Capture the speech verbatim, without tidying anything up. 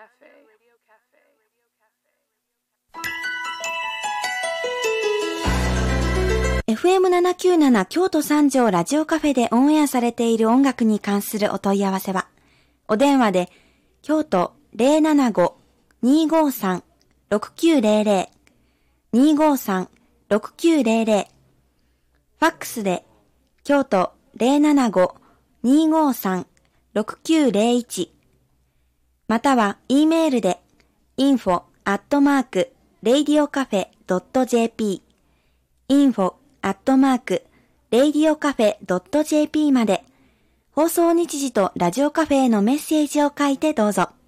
エフエムななきゅうなな 京都三条ラジオカフェでオンエアされている音楽に関するお問い合わせは、お電話で京都 ゼロななご にーごーさん ろくきゅうゼロゼロ にーごーさん ろくきゅうゼロゼロ、ファックスで京都 ゼロななご にーごーさん ろくきゅうゼロいち、または E メールで インフォ アットマーク レイディオカフェ ドット ジェーピー インフォ アットマーク レイディオカフェ ドット ジェーピー まで放送日時とラジオカフェへのメッセージを書いてどうぞ。